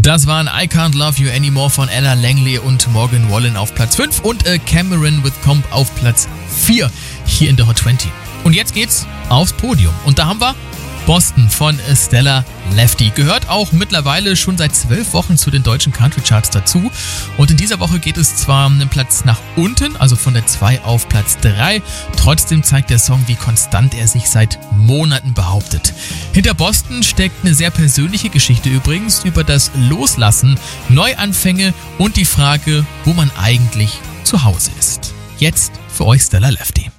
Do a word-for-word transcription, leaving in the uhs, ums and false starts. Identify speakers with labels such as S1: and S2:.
S1: Das waren I Can't Love You Anymore von Ella Langley und Morgan Wallen auf Platz fünf und äh, Cameron with Comp auf Platz vier hier in der Hot zwanzig. Und jetzt geht's aufs Podium. Und da haben wir Boston von Stella Lefty. Gehört auch mittlerweile schon seit zwölf Wochen zu den deutschen Country Charts dazu. Und in dieser Woche geht es zwar einen Platz nach unten, also von der zwei auf Platz drei. Trotzdem zeigt der Song, wie konstant er sich seit Monaten behauptet. Hinter Boston steckt eine sehr persönliche Geschichte übrigens über das Loslassen, Neuanfänge und die Frage, wo man eigentlich zu Hause ist. Jetzt für euch Stella Lefty.